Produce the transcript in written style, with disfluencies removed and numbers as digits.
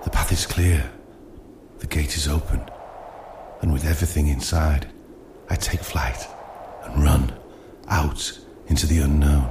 The path is clear. The gate is open. And with everything inside, I take flight and run out into the unknown.